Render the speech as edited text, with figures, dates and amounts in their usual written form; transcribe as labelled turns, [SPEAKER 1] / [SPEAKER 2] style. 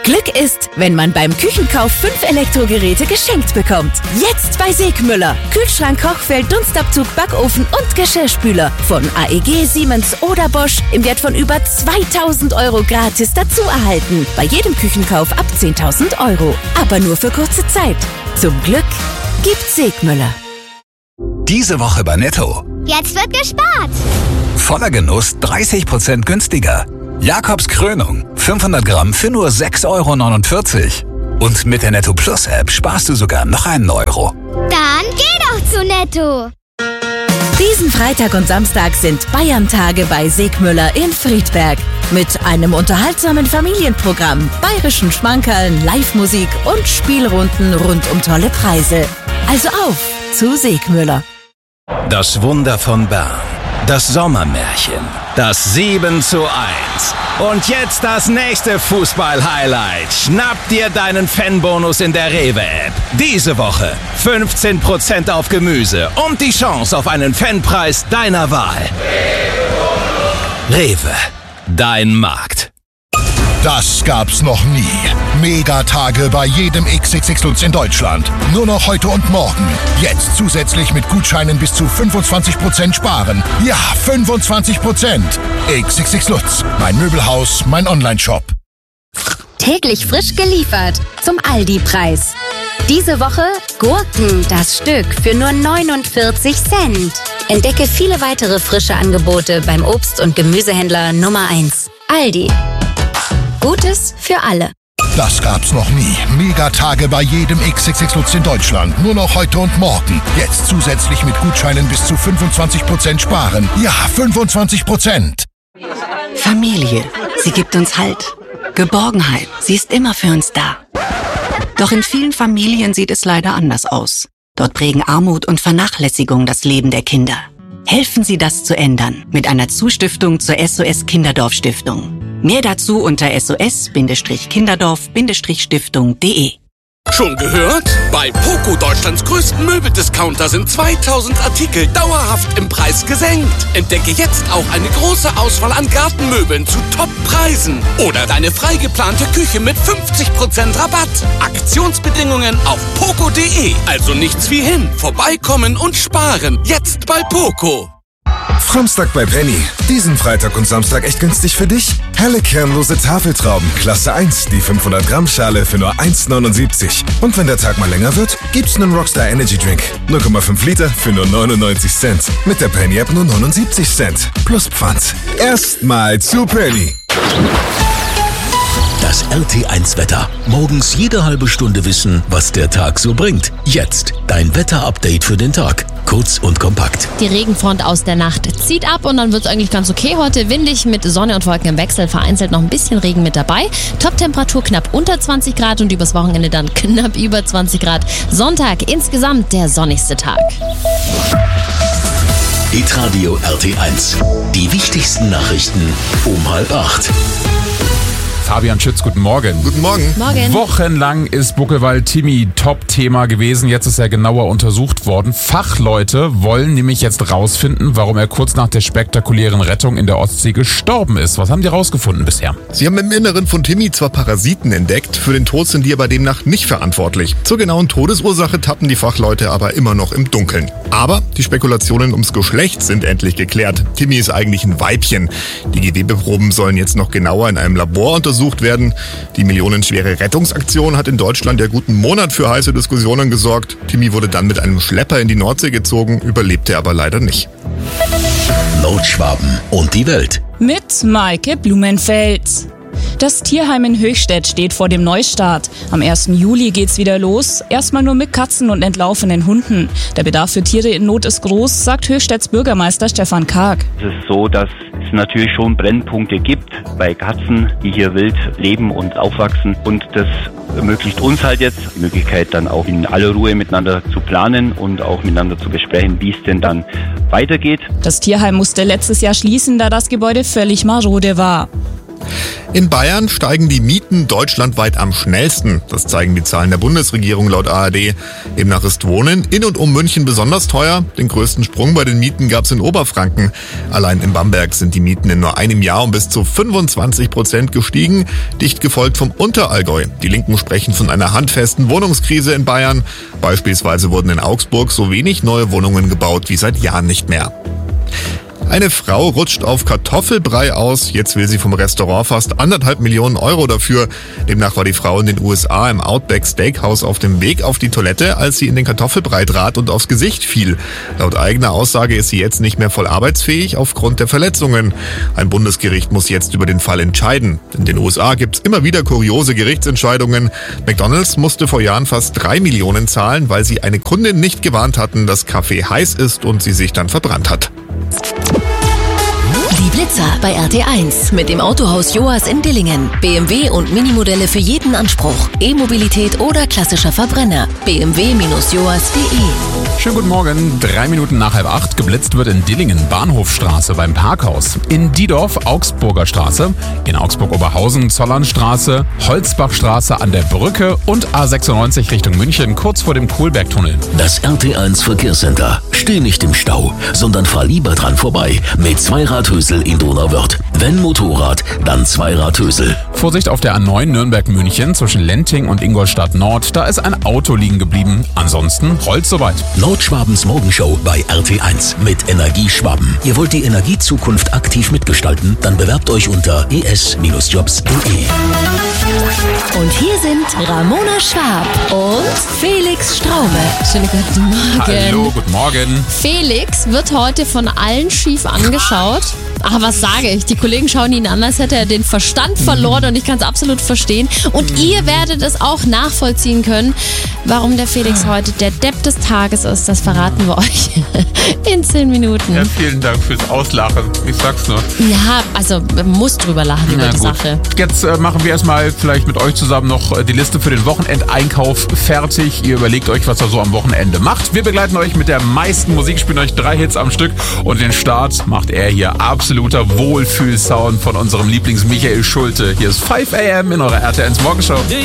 [SPEAKER 1] Glück ist, wenn man beim Küchenkauf 5 Elektrogeräte geschenkt bekommt. Jetzt bei Segmüller. Kühlschrank, Kochfeld, Dunstabzug, Backofen und Geschirrspüler. Von AEG, Siemens oder Bosch im Wert von über 2.000 € gratis dazu erhalten. Bei jedem Küchenkauf ab 10.000 €. Aber nur für kurze Zeit. Zum Glück gibt's Segmüller.
[SPEAKER 2] Diese Woche bei Netto.
[SPEAKER 3] Jetzt wird gespart.
[SPEAKER 2] Voller Genuss 30% günstiger. Jakobs Krönung, 500 Gramm für nur 6,49 €. Und mit der Netto Plus App sparst du sogar noch einen Euro.
[SPEAKER 3] Dann geh doch zu Netto.
[SPEAKER 1] Diesen Freitag und Samstag sind Bayern-Tage bei Segmüller in Friedberg. Mit einem unterhaltsamen Familienprogramm, bayerischen Schmankerln, Live-Musik und Spielrunden rund um tolle Preise. Also auf zu Segmüller.
[SPEAKER 4] Das Wunder von Bern. Das Sommermärchen. Das 7:1. Und jetzt das nächste Fußball-Highlight. Schnapp dir deinen Fanbonus in der Rewe-App. Diese Woche 15% auf Gemüse und die Chance auf einen Fanpreis deiner Wahl. Rewe. Dein Markt.
[SPEAKER 5] Das gab's noch nie. Megatage bei jedem XXX Lutz in Deutschland. Nur noch heute und morgen. Jetzt zusätzlich mit Gutscheinen bis zu 25% sparen. Ja, 25%. XXX Lutz. Mein Möbelhaus, mein Onlineshop.
[SPEAKER 6] Täglich frisch geliefert zum Aldi-Preis. Diese Woche Gurken, das Stück, für nur 49 Cent. Entdecke viele weitere frische Angebote beim Obst- und Gemüsehändler Nummer 1. Aldi. Gutes für alle.
[SPEAKER 5] Das gab's noch nie. Megatage bei jedem XXX Lutz in Deutschland. Nur noch heute und morgen. Jetzt zusätzlich mit Gutscheinen bis zu 25% sparen. Ja, 25%.
[SPEAKER 7] Familie. Sie gibt uns Halt. Geborgenheit. Sie ist immer für uns da. Doch in vielen Familien sieht es leider anders aus. Dort prägen Armut und Vernachlässigung das Leben der Kinder. Helfen Sie, das zu ändern mit einer Zustiftung zur SOS Kinderdorf Stiftung. Mehr dazu unter sos-kinderdorf-stiftung.de.
[SPEAKER 8] Schon gehört? Bei Poco, Deutschlands größten Möbeldiscounter, sind 2000 Artikel dauerhaft im Preis gesenkt. Entdecke jetzt auch eine große Auswahl an Gartenmöbeln zu Top-Preisen. Oder deine frei geplante Küche mit 50% Rabatt. Aktionsbedingungen auf poco.de. Also nichts wie hin, vorbeikommen und sparen. Jetzt bei Poco.
[SPEAKER 9] Samstag bei Penny. Diesen Freitag und Samstag echt günstig für dich. Helle kernlose Tafeltrauben, Klasse 1, die 500 Gramm Schale für nur 1,79. Und wenn der Tag mal länger wird, gibt's einen Rockstar Energy Drink. 0,5 Liter für nur 99 Cent. Mit der Penny App nur 79 Cent. Plus Pfand. Erstmal zu Penny.
[SPEAKER 10] Das RT1-Wetter. Morgens jede halbe Stunde wissen, was der Tag so bringt. Jetzt dein Wetter-Update für den Tag. Kurz und kompakt.
[SPEAKER 11] Die Regenfront aus der Nacht zieht ab und dann wird es eigentlich ganz okay heute. Windig mit Sonne und Wolken im Wechsel, vereinzelt noch ein bisschen Regen mit dabei. Top-Temperatur knapp unter 20 Grad und übers Wochenende dann knapp über 20 Grad. Sonntag insgesamt der sonnigste Tag.
[SPEAKER 10] Hitradio RT1. Die wichtigsten Nachrichten um 7:30.
[SPEAKER 12] Fabian Schütz, guten Morgen.
[SPEAKER 13] Guten Morgen.
[SPEAKER 11] Morgen.
[SPEAKER 12] Wochenlang ist Buckelwald-Timmy Top-Thema gewesen. Jetzt ist er genauer untersucht worden. Fachleute wollen nämlich jetzt rausfinden, warum er kurz nach der spektakulären Rettung in der Ostsee gestorben ist. Was haben die rausgefunden bisher?
[SPEAKER 13] Sie haben im Inneren von Timmy zwar Parasiten entdeckt, für den Tod sind die aber demnach nicht verantwortlich. Zur genauen Todesursache tappen die Fachleute aber immer noch im Dunkeln. Aber die Spekulationen ums Geschlecht sind endlich geklärt. Timmy ist eigentlich ein Weibchen. Die Gewebeproben sollen jetzt noch genauer in einem Labor untersucht werden. Die millionenschwere Rettungsaktion hat in Deutschland ja guten Monat für heiße Diskussionen gesorgt. Timmy wurde dann mit einem Schlepper in die Nordsee gezogen, überlebte aber leider nicht.
[SPEAKER 10] Nordschwaben und die Welt.
[SPEAKER 14] Mit Maike Blumenfeld. Das Tierheim in Höchstädt steht vor dem Neustart. Am 1. Juli geht's wieder los. Erstmal nur mit Katzen und entlaufenen Hunden. Der Bedarf für Tiere in Not ist groß, sagt Höchstädts Bürgermeister Stefan Karg.
[SPEAKER 15] Es ist so, dass es natürlich schon Brennpunkte gibt bei Katzen, die hier wild leben und aufwachsen. Und das ermöglicht uns halt jetzt die Möglichkeit, dann auch in aller Ruhe miteinander zu planen und auch miteinander zu besprechen, wie es denn dann weitergeht.
[SPEAKER 14] Das Tierheim musste letztes Jahr schließen, da das Gebäude völlig marode war.
[SPEAKER 13] In Bayern steigen die Mieten deutschlandweit am schnellsten. Das zeigen die Zahlen der Bundesregierung laut ARD. Demnach ist Wohnen in und um München besonders teuer. Den größten Sprung bei den Mieten gab es in Oberfranken. Allein in Bamberg sind die Mieten in nur einem Jahr um bis zu 25% gestiegen, dicht gefolgt vom Unterallgäu. Die Linken sprechen von einer handfesten Wohnungskrise in Bayern. Beispielsweise wurden in Augsburg so wenig neue Wohnungen gebaut wie seit Jahren nicht mehr. Eine Frau rutscht auf Kartoffelbrei aus. Jetzt will sie vom Restaurant fast 1,5 Millionen Euro dafür. Demnach war die Frau in den USA im Outback Steakhouse auf dem Weg auf die Toilette, als sie in den Kartoffelbrei trat und aufs Gesicht fiel. Laut eigener Aussage ist sie jetzt nicht mehr voll arbeitsfähig aufgrund der Verletzungen. Ein Bundesgericht muss jetzt über den Fall entscheiden. In den USA gibt's immer wieder kuriose Gerichtsentscheidungen. McDonald's musste vor Jahren fast 3 Millionen zahlen, weil sie eine Kundin nicht gewarnt hatten, dass Kaffee heiß ist und sie sich dann verbrannt hat.
[SPEAKER 1] Die Blitzer bei RT1 mit dem Autohaus Joas in Dillingen. BMW und Minimodelle für jeden Anspruch. E-Mobilität oder klassischer Verbrenner. bmw-joas.de.
[SPEAKER 12] Schönen guten Morgen, 3 Minuten nach 7:30. Geblitzt wird in Dillingen, Bahnhofstraße beim Parkhaus. In Diedorf, Augsburger Straße. In Augsburg-Oberhausen, Zollernstraße. Holzbachstraße an der Brücke und A96 Richtung München, kurz vor dem Kohlbergtunnel.
[SPEAKER 10] Das RT1 Verkehrscenter. Steh nicht im Stau, sondern fahr lieber dran vorbei mit Zweiradhösel in Donauwörth. Wenn Motorrad, dann Zweiradhösel.
[SPEAKER 12] Vorsicht auf der A9 Nürnberg-München zwischen Lenting und Ingolstadt Nord. Da ist ein Auto liegen geblieben. Ansonsten rollt's soweit.
[SPEAKER 10] Nordschwabens Morgenshow bei RT1 mit Energieschwaben. Ihr wollt die Energiezukunft aktiv mitgestalten? Dann bewerbt euch unter es-jobs.de.
[SPEAKER 1] Und hier sind Ramona Schwab und Felix Straume.
[SPEAKER 11] Schönen guten Morgen.
[SPEAKER 12] Hallo, guten Morgen.
[SPEAKER 11] Felix wird heute von allen schief angeschaut. Aber was sage ich? Die Kollegen schauen ihn an, als hätte er den Verstand verloren und ich kann es absolut verstehen. Und ihr werdet es auch nachvollziehen können, warum der Felix heute der Depp des Tages ist. Das verraten wir euch in 10 Minuten.
[SPEAKER 12] Ja, vielen Dank fürs Auslachen. Ich sag's nur.
[SPEAKER 11] Ja, also man muss drüber lachen über die Sache.
[SPEAKER 12] Jetzt machen wir erstmal vielleicht mit euch zusammen noch die Liste für den Wochenendeinkauf fertig. Ihr überlegt euch, was ihr so am Wochenende macht. Wir begleiten euch mit der meisten Musik, spielen euch 3 Hits am Stück und den Start macht er hier absoluter Wohlfühlsound von unserem Lieblings Michael Schulte. Hier ist 5 AM in eurer RT1 Morgenshow.